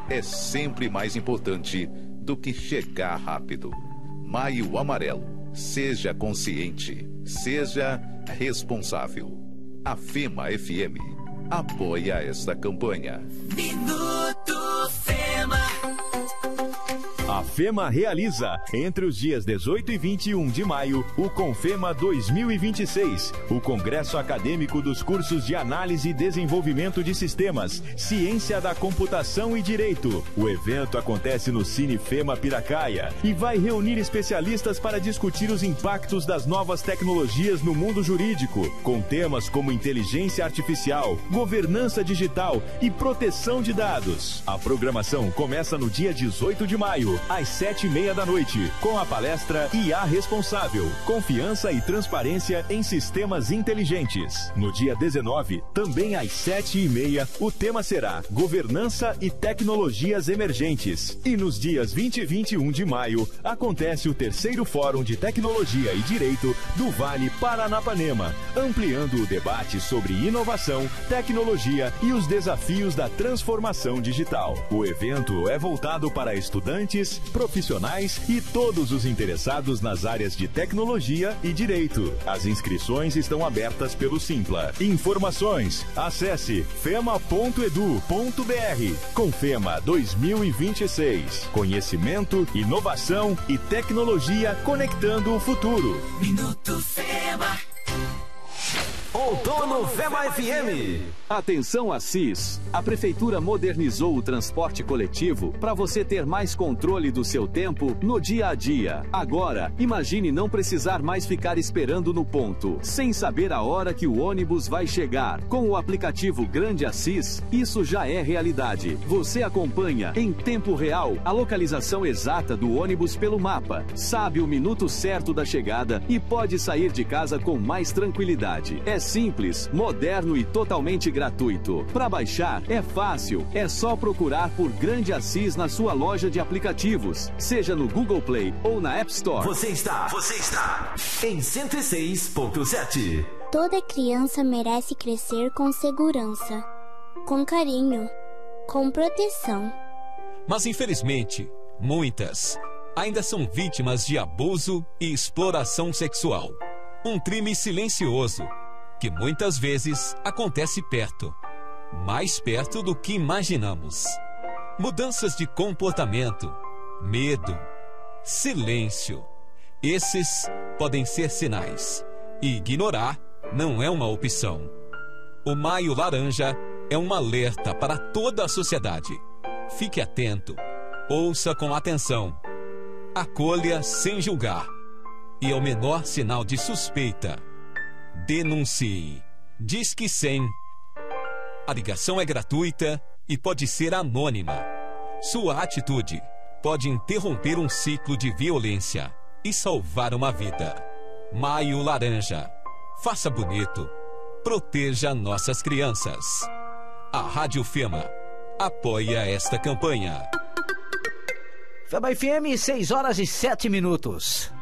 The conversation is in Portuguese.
é sempre mais importante do que chegar rápido. Maio Amarelo. Seja consciente. Seja responsável. A FEMA FM apoia esta campanha. Minuto FEMA. A FEMA realiza, entre os dias 18 e 21 de maio, o Confema 2026, o Congresso Acadêmico dos Cursos de Análise e Desenvolvimento de Sistemas, Ciência da Computação e Direito. O evento acontece no Cine FEMA Piracaia e vai reunir especialistas para discutir os impactos das novas tecnologias no mundo jurídico, com temas como inteligência artificial, governança digital e proteção de dados. A programação começa no dia 18 de maio, às 7h30 da noite, com a palestra IA Responsável, Confiança e Transparência em Sistemas Inteligentes. No dia 19, também às 7h30, o tema será Governança e Tecnologias Emergentes. E nos dias 20 e 21 de maio, acontece o terceiro Fórum de Tecnologia e Direito do Vale Paranapanema, ampliando o debate sobre inovação, tecnologia e os desafios da transformação digital. O evento é voltado para estudantes, profissionais e todos os interessados nas áreas de tecnologia e direito. As inscrições estão abertas pelo Simpla. Informações: acesse fema.edu.br. Confema 2026. Conhecimento, inovação e tecnologia conectando o futuro. Minuto FEMA. Outono FEMA FM. Atenção Assis, a Prefeitura modernizou o transporte coletivo para você ter mais controle do seu tempo no dia a dia. Agora, imagine não precisar mais ficar esperando no ponto, sem saber a hora que o ônibus vai chegar. Com o aplicativo Grande Assis, isso já é realidade. Você acompanha em tempo real a localização exata do ônibus pelo mapa, sabe o minuto certo da chegada e pode sair de casa com mais tranquilidade. É simples, moderno e totalmente gratuito. Para baixar, é fácil. É só procurar por Grande Assis na sua loja de aplicativos, seja no Google Play ou na App Store. Você está em 106.7. Toda criança merece crescer com segurança, com carinho, com proteção. Mas infelizmente, muitas ainda são vítimas de abuso e exploração sexual. Um crime silencioso que muitas vezes acontece perto, mais perto do que imaginamos. Mudanças de comportamento, medo, silêncio. Esses podem ser sinais. E ignorar não é uma opção. O Maio Laranja é um alerta para toda a sociedade. Fique atento, ouça com atenção, acolha sem julgar. E ao menor sinal de suspeita, denuncie. Disque 100. A ligação é gratuita e pode ser anônima. Sua atitude pode interromper um ciclo de violência e salvar uma vida. Maio Laranja. Faça bonito. Proteja nossas crianças. A Rádio FEMA apoia esta campanha. FEMA FM, 6h07.